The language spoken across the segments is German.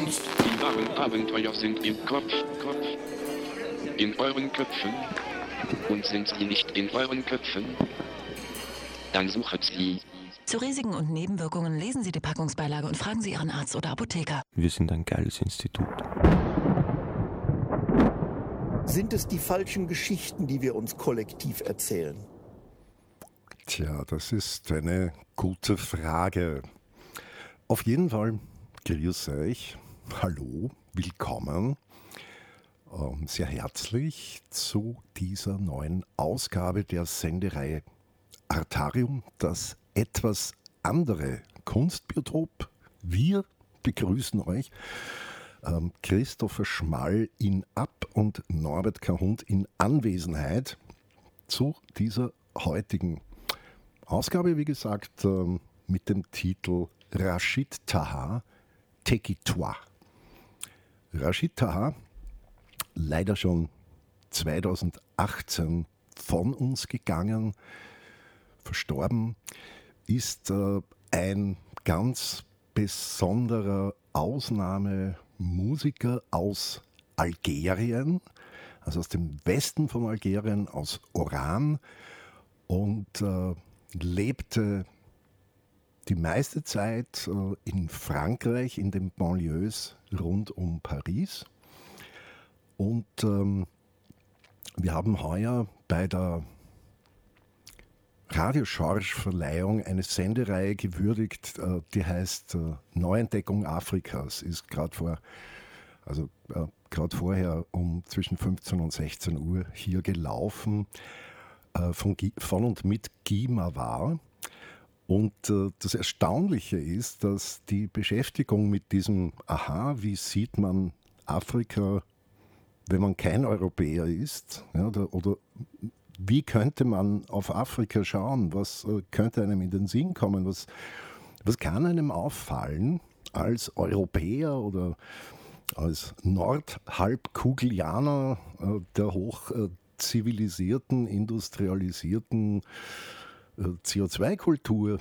Die wahren Abenteuer sind im Kopf, in euren Köpfen. Und sind sie nicht in euren Köpfen? Dann sucht sie. Zu Risiken und Nebenwirkungen lesen Sie die Packungsbeilage und fragen Sie Ihren Arzt oder Apotheker. Wir sind ein geiles Institut. Sind es die falschen Geschichten, die wir uns kollektiv erzählen? Tja, das ist eine gute Frage. Auf jeden Fall, grüß euch, hallo, willkommen, sehr herzlich zu dieser neuen Ausgabe der Sendereihe Artarium, das etwas andere Kunstbiotop. Wir begrüßen euch, Christopher Schmall in Ab- und Norbert Kahund in Anwesenheit zu dieser heutigen Ausgabe, wie gesagt, mit dem Titel Rachid Taha, Tais-toi. Rachid Taha, leider schon 2018 von uns gegangen, verstorben, ist ein ganz besonderer Ausnahmemusiker aus Algerien, also aus dem Westen von Algerien, aus Oran, und lebte die meiste Zeit in Frankreich, in den Banlieues rund um Paris. Und wir haben heuer bei der Radio Schorsch-Verleihung eine Sendereihe gewürdigt, die heißt Neuentdeckung Afrikas, ist gerade vorher zwischen 15 und 16 Uhr hier gelaufen, von und mit Guy Mawar. Und das Erstaunliche ist, dass die Beschäftigung mit diesem wie sieht man Afrika, wenn man kein Europäer ist, ja, oder wie könnte man auf Afrika schauen, was könnte einem in den Sinn kommen, was kann einem auffallen als Europäer oder als Nordhalbkugelianer der hoch zivilisierten, industrialisierten CO2-Kultur.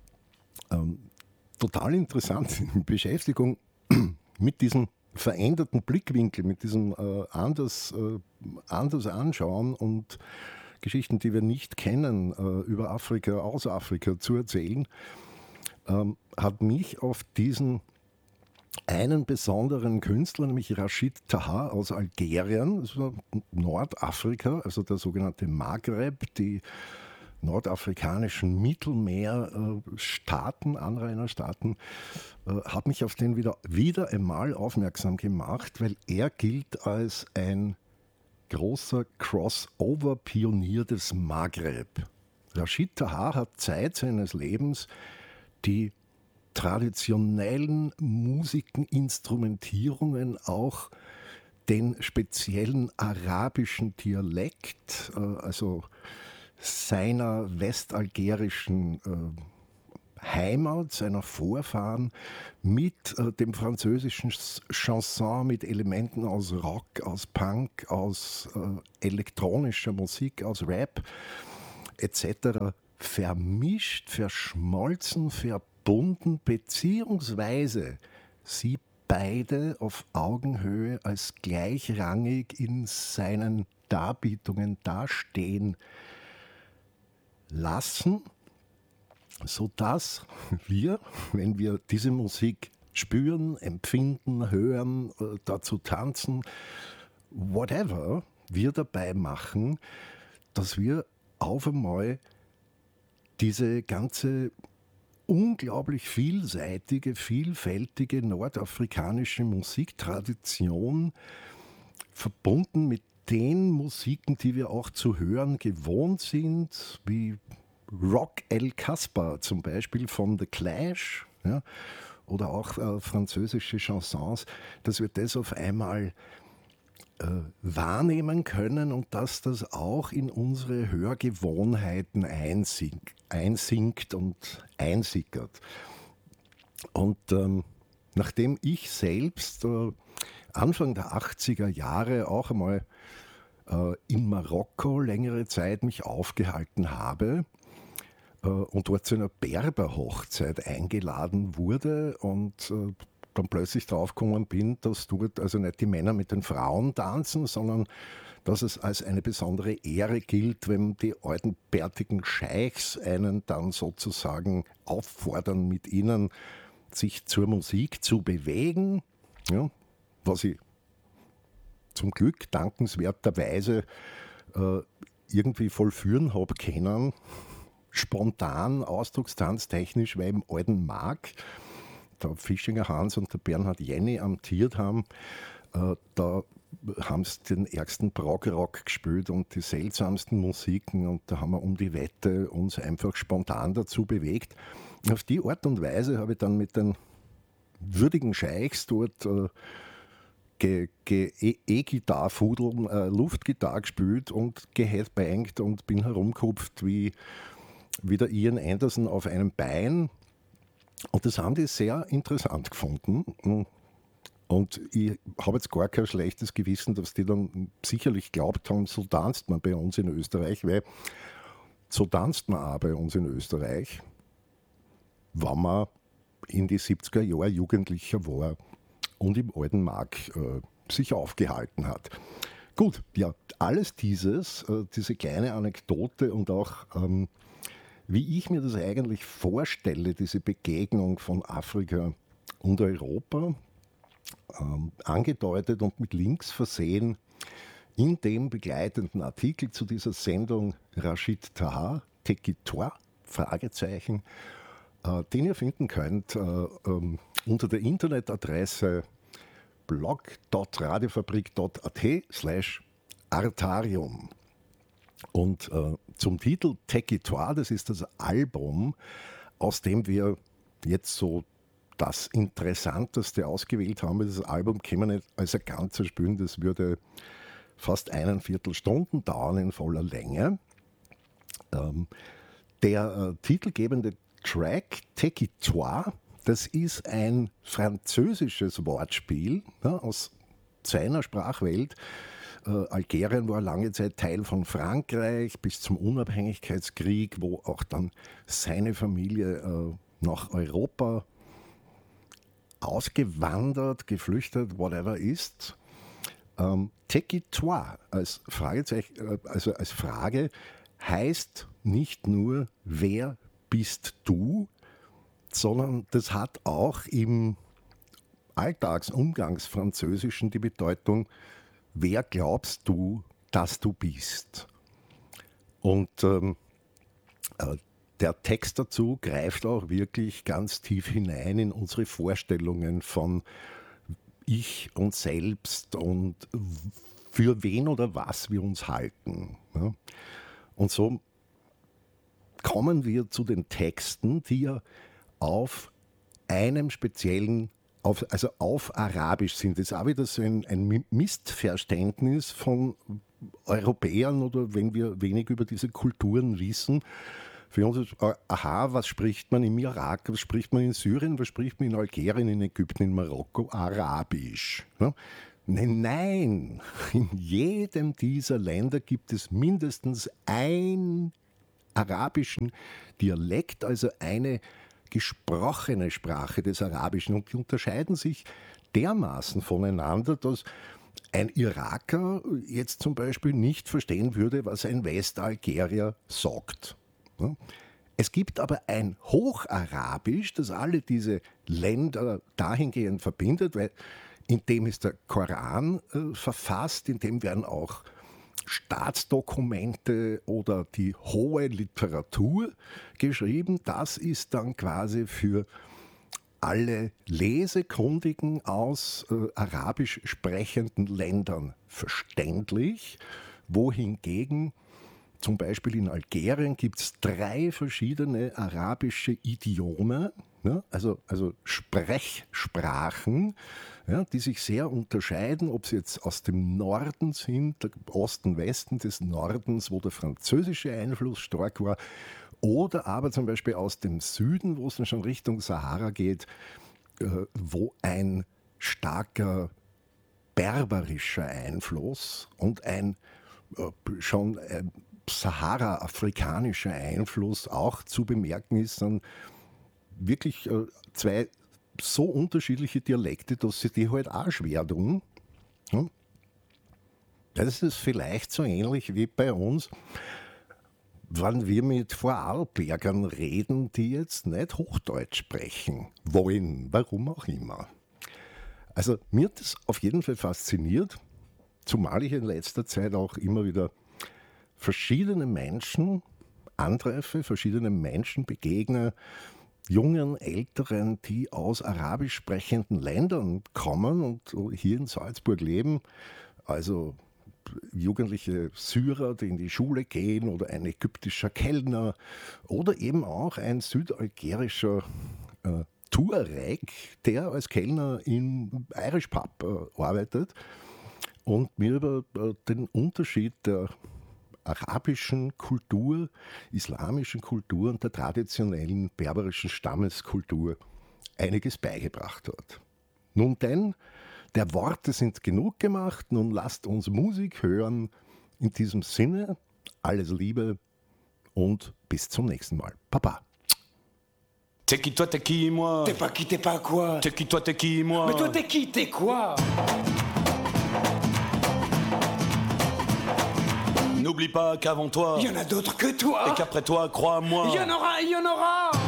Total interessant in Beschäftigung mit diesem veränderten Blickwinkel, mit diesem anders anschauen und Geschichten, die wir nicht kennen, über Afrika, aus Afrika zu erzählen, hat mich auf diesen einen besonderen Künstler, nämlich Rachid Taha aus Algerien, also Nordafrika, also der sogenannte Maghreb, die nordafrikanischen Mittelmeerstaaten, Anrainerstaaten, hat mich auf den wieder einmal aufmerksam gemacht, weil er gilt als ein großer Crossover-Pionier des Maghreb. Rachid Taha hat Zeit seines Lebens die traditionellen Musiken-Instrumentierungen, auch den speziellen arabischen Dialekt, also seiner westalgerischen Heimat, seiner Vorfahren, mit dem französischen Chanson, mit Elementen aus Rock, aus Punk, aus elektronischer Musik, aus Rap etc. vermischt, verschmolzen, verbunden, beziehungsweise sie beide auf Augenhöhe als gleichrangig in seinen Darbietungen dastehen lassen, sodass wir, wenn wir diese Musik spüren, empfinden, hören, dazu tanzen, whatever wir dabei machen, dass wir auf einmal diese ganze unglaublich vielseitige, vielfältige nordafrikanische Musiktradition verbunden mit den Musiken, die wir auch zu hören gewohnt sind, wie Rock El Casbah zum Beispiel von The Clash, ja, oder auch französische Chansons, dass wir das auf einmal wahrnehmen können und dass das auch in unsere Hörgewohnheiten einsinkt und einsickert. Und nachdem ich selbst Anfang der 80er Jahre auch einmal in Marokko längere Zeit mich aufgehalten habe und dort zu einer Berberhochzeit eingeladen wurde und dann plötzlich draufgekommen bin, dass dort also nicht die Männer mit den Frauen tanzen, sondern dass es als eine besondere Ehre gilt, wenn die alten bärtigen Scheichs einen dann sozusagen auffordern, mit ihnen sich zur Musik zu bewegen, ja, was ich zum Glück dankenswerterweise irgendwie vollführen habe können, spontan, ausdruckstanztechnisch, weil im alten Mark der Fischinger Hans und der Bernhard Jenny amtiert haben, da haben sie den ärgsten Prog-Rock gespielt und die seltsamsten Musiken und da haben wir um die Wette uns einfach spontan dazu bewegt. Auf die Art und Weise habe ich dann mit den würdigen Scheichs dort E-Gitarre-Fudeln, Luftgitarre gespielt und geheadbangt und bin herumgehupft wie der Ian Anderson auf einem Bein. Und das haben die sehr interessant gefunden. Und ich habe jetzt gar kein schlechtes Gewissen, dass die dann sicherlich glaubt haben, so tanzt man bei uns in Österreich, weil so tanzt man auch bei uns in Österreich, wenn man in die 70er Jahre Jugendlicher war und im alten Mark sich aufgehalten hat. Gut, ja, alles dieses, diese kleine Anekdote und auch wie ich mir das eigentlich vorstelle, diese Begegnung von Afrika und Europa, angedeutet und mit Links versehen in dem begleitenden Artikel zu dieser Sendung Rachid Taha, Tekitor, Fragezeichen, den ihr finden könnt unter der Internetadresse blog.radiofabrik.at/Artarium. Und zum Titel Tekitor, das ist das Album, aus dem wir jetzt so das Interessanteste ausgewählt haben. Das Album kann man nicht als ein Ganzes spielen, das würde fast 1,25 Stunden dauern in voller Länge. Der titelgebende Track, Tekitor, das ist ein französisches Wortspiel, ja, aus seiner Sprachwelt. Algerien war lange Zeit Teil von Frankreich bis zum Unabhängigkeitskrieg, wo auch dann seine Familie nach Europa ausgewandert, geflüchtet, whatever ist. Tekitor als Fragezeichen, also als Frage, heißt nicht nur, wer bist du, sondern das hat auch im Alltagsumgangsfranzösischen die Bedeutung, wer glaubst du, dass du bist? Und der Text dazu greift auch wirklich ganz tief hinein in unsere Vorstellungen von Ich und Selbst und für wen oder was wir uns halten. Ja? Und so kommen wir zu den Texten, die ja auf einem speziellen, also auf Arabisch sind. Das ist auch wieder so ein Missverständnis von Europäern oder wenn wir wenig über diese Kulturen wissen. Für uns ist, aha, was spricht man im Irak, was spricht man in Syrien, was spricht man in Algerien, in Ägypten, in Marokko? Arabisch. Ja? Nein, in jedem dieser Länder gibt es mindestens einen arabischen Dialekt, also eine gesprochene Sprache des Arabischen. Und die unterscheiden sich dermaßen voneinander, dass ein Iraker jetzt zum Beispiel nicht verstehen würde, was ein Westalgerier sagt. Es gibt aber ein Hocharabisch, das alle diese Länder dahingehend verbindet, weil in dem ist der Koran verfasst, in dem werden auch Staatsdokumente oder die hohe Literatur geschrieben. Das ist dann quasi für alle Lesekundigen aus arabisch sprechenden Ländern verständlich, wohingegen zum Beispiel in Algerien gibt es 3 verschiedene arabische Idiome, ja, also Sprechsprachen, ja, die sich sehr unterscheiden, ob sie jetzt aus dem Norden sind, der Osten, Westen des Nordens, wo der französische Einfluss stark war, oder aber zum Beispiel aus dem Süden, wo es dann schon Richtung Sahara geht, wo ein starker berberischer Einfluss und ein schon Sahara-afrikanischer Einfluss auch zu bemerken ist, dann wirklich 2 so unterschiedliche Dialekte, dass sie die halt auch schwer tun. Ja? Das ist vielleicht so ähnlich wie bei uns, wenn wir mit Vorarlbergern reden, die jetzt nicht Hochdeutsch sprechen wollen, warum auch immer. Also mir hat das auf jeden Fall fasziniert, zumal ich in letzter Zeit auch immer wieder verschiedene Menschen antreffe, verschiedene Menschen begegne, jungen, älteren, die aus arabisch sprechenden Ländern kommen und hier in Salzburg leben, also jugendliche Syrer, die in die Schule gehen oder ein ägyptischer Kellner oder eben auch ein südalgerischer Tuareg, der als Kellner im Irish Pub arbeitet und mir über den Unterschied der arabischen Kultur, islamischen Kultur und der traditionellen berberischen Stammeskultur einiges beigebracht hat. Nun denn, der Worte sind genug gemacht, nun lasst uns Musik hören. In diesem Sinne, alles Liebe und bis zum nächsten Mal. Papa. T'es qui toi, t'es qui moi? T'es pas quoi? T'es qui toi, t'es qui moi? Mais toi t'es qui, t'es quoi? N'oublie pas qu'avant toi, Y en a d'autres que toi. et qu'après toi, crois-moi, Y en aura.